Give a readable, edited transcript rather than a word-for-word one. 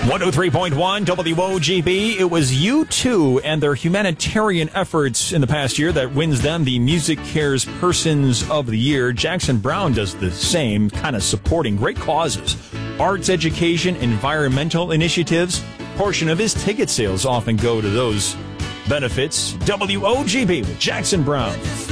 103.1 WOGB. It was U2 and their humanitarian efforts in the past year that wins them the Music Cares Persons of the Year. Jackson Browne does the same, kind of supporting great causes. Arts education, environmental initiatives. Portion of his ticket sales often go to those benefits. WOGB with Jackson Browne.